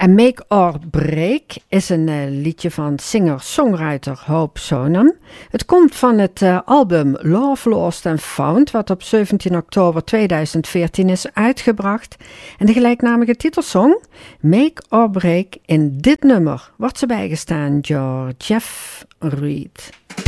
En Make or Break is een liedje van singer-songwriter Hope Sonam. Het komt van het album Love, Lost and Found, wat op 17 oktober 2014 is uitgebracht. En de gelijknamige titelsong, Make or Break, in dit nummer wordt ze bijgestaan door Jeff Reed.